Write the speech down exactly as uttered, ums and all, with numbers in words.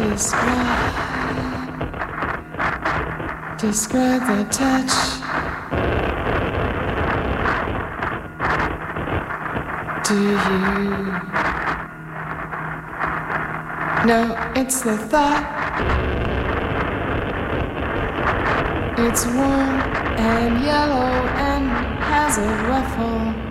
Describe, describe the touch. Do you know it's the thought? It's warm and yellow and has a ruffle.